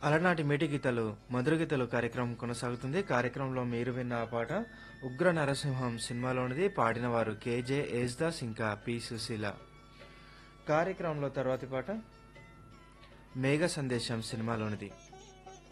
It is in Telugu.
అలనాటి మేటి గీతాలు మధుర గీతాలు కార్యక్రమం కొనసాగుతుంది. కార్యక్రమంలో మీరు విన్న ఆ పాట ఉగ్ర నరసింహం సినిమాలోనిది. పాడినవారు కేజే యేసుదాస్ ఇంకా పి సుశీల. కార్యక్రమంలో తర్వాతి పాట మేఘ సందేశం సినిమాలోనిది.